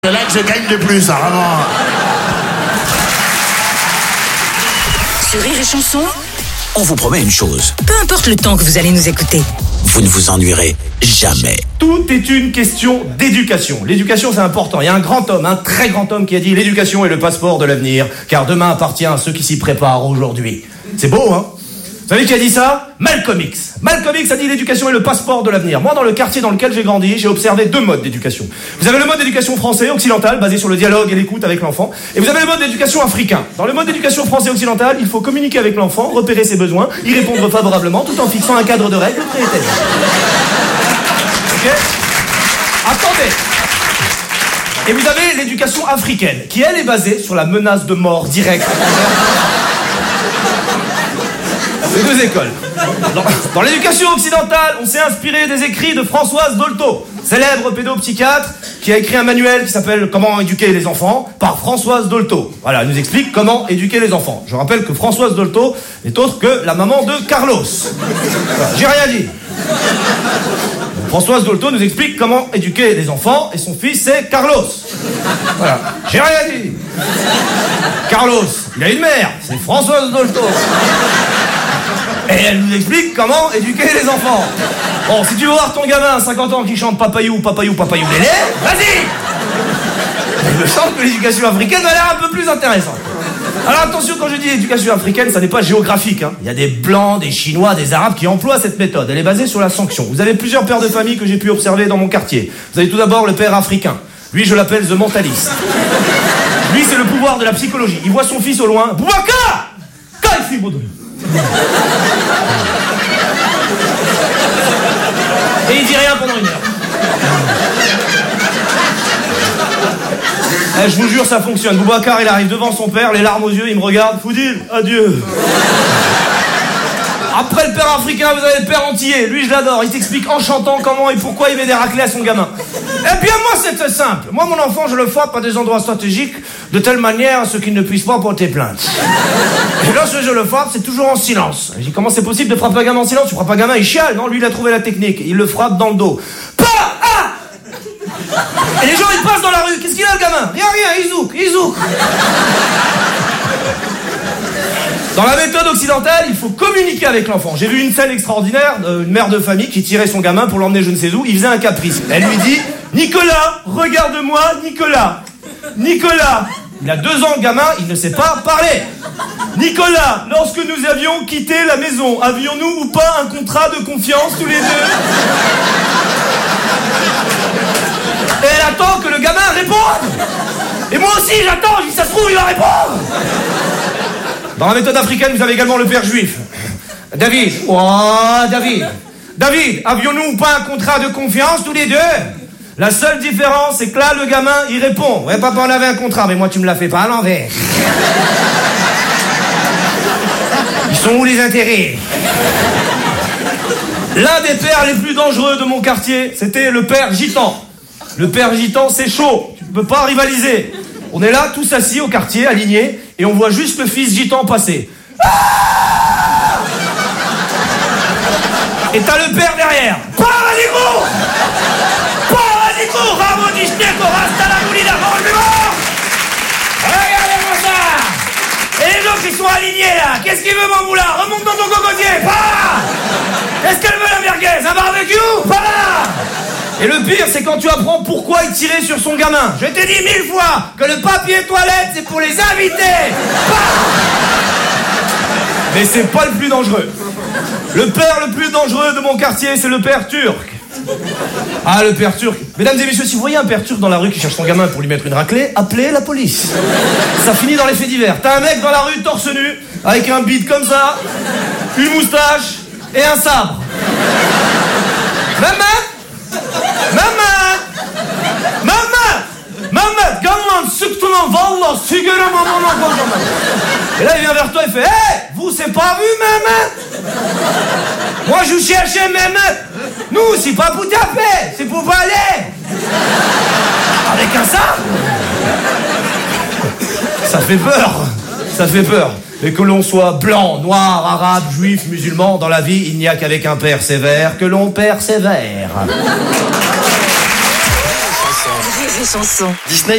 C'est là que je gagne le plus, hein, vraiment. Sur Rire et Chanson, on vous promet une chose. peu importe le temps que vous allez nous écouter. Vous ne vous ennuierez jamais. Tout est une question d'éducation. L'éducation, c'est important. Il y a un grand homme, un très grand homme qui a dit « L'éducation est le passeport de l'avenir, car demain appartient à ceux qui s'y préparent aujourd'hui. » C'est beau, hein? Vous savez qui a dit ça? Malcolm X. Malcolm X a dit « L'éducation est le passeport de l'avenir ». Moi, dans le quartier dans lequel j'ai grandi, j'ai observé deux modes d'éducation. Vous avez le mode d'éducation français, occidental, basé sur le dialogue et l'écoute avec l'enfant. Et vous avez le mode d'éducation africain. Dans le mode d'éducation français occidental, il faut communiquer avec l'enfant, repérer ses besoins, y répondre favorablement, tout en fixant un cadre de règles préétabli. Ok? Attendez. Et vous avez l'éducation africaine, qui elle est basée sur la menace de mort directe. C'est deux écoles. Dans l'éducation occidentale, on s'est inspiré des écrits de Françoise Dolto, célèbre pédopsychiatre, qui a écrit un manuel qui s'appelle « Comment éduquer les enfants » par Françoise Dolto. Voilà, elle nous explique comment éduquer les enfants. Je rappelle que Françoise Dolto n'est autre que la maman de Carlos. Voilà, j'ai rien dit. Françoise Dolto nous explique comment éduquer les enfants, et son fils c'est Carlos. Voilà, j'ai rien dit. Carlos, il a une mère, c'est Françoise Dolto. Et elle nous explique comment éduquer les enfants. Bon, si tu veux voir ton gamin à 50 ans qui chante papayou, papayou, papayou, lélé, vas-y. Il me semble que l'éducation africaine a l'air un peu plus intéressante. Alors attention, quand je dis éducation africaine, ça n'est pas géographique, hein. Il y a des blancs, des chinois, des arabes qui emploient cette méthode. Elle est basée sur la sanction. Vous avez plusieurs pères de famille que j'ai pu observer dans mon quartier. Vous avez tout d'abord le père africain. Lui, je l'appelle the mentaliste. Lui, c'est le pouvoir de la psychologie. Il voit son fils au loin. Boubacar! Et il dit rien pendant une heure. Je vous jure, ça fonctionne. Boubacar, il arrive devant son père, les larmes aux yeux, il me regarde. Foudil, adieu. Après le père africain, vous avez le père antillais. Lui, je l'adore. Il t'explique en chantant comment et pourquoi il met des raclés à son gamin. Eh bien, moi, c'est simple. Moi, mon enfant, je le frappe à des endroits stratégiques de telle manière à ce qu'il ne puisse pas porter plainte. Et lorsque je le frappe, c'est toujours en silence. Je dis, comment c'est possible de frapper un gamin en silence? Tu frappes un gamin, il chiale. Non, lui, il a trouvé la technique. Il le frappe dans le dos. Et les gens, ils passent dans la rue. Qu'est-ce qu'il a, le gamin? Rien, il zouk. Dans la méthode occidentale, il faut communiquer avec l'enfant. J'ai vu une scène extraordinaire, une mère de famille qui tirait son gamin pour l'emmener je ne sais où. Il faisait un caprice. Elle lui dit, Nicolas, regarde-moi, Nicolas. Nicolas. Il a 2 ans, le gamin, il ne sait pas parler. Nicolas, lorsque nous avions quitté la maison, avions-nous ou pas un contrat de confiance tous les deux? Et elle attend que le gamin réponde. Et moi aussi, j'attends. Je dis, ça se trouve, il va répondre. Dans la méthode africaine, vous avez également le père juif. David. Oh, David. David, avions-nous ou pas un contrat de confiance tous les deux? La seule différence, c'est que là, le gamin, il répond. Ouais, papa, on avait un contrat, mais moi, tu me l'as fait pas à l'envers. Ils sont où les intérêts? L'un des pères les plus dangereux de mon quartier, c'était le père gitan. Le père gitan, c'est chaud. Tu ne peux pas rivaliser. On est là, tous assis au quartier, alignés, et on voit juste le fils gitan passer. Et t'as le père derrière. Paradigo! Regardez-moi ça! Et les autres, ils sont alignés là. Qu'est-ce qu'il veut, mon moulin? Remonte dans ton cocotier. Pas! Est-ce qu'elle veut la merguez? Un barbecue? Pas! Et le pire, c'est quand tu apprends pourquoi il tirait sur son gamin. Je t'ai dit 1000 fois que le papier toilette, c'est pour les invités. Mais c'est pas le plus dangereux. Le père le plus dangereux de mon quartier, c'est le père turc. Ah, le père turc. Mesdames et messieurs, si vous voyez un père turc dans la rue qui cherche son gamin pour lui mettre une raclée, appelez la police. Ça finit dans les faits divers. T'as un mec dans la rue torse nu, avec un bide comme ça, une moustache et un sabre. Et là il vient vers toi et fait, hey, vous c'est pas vu Mehmet? Moi je cherchais Mehmet. Nous c'est pas pour taper, c'est pour parler. Avec un sabre. Ça fait peur. Et que l'on soit blanc, noir, arabe, juif, musulman, dans la vie il n'y a qu'avec un père sévère que l'on persévère. et Chanson. Disney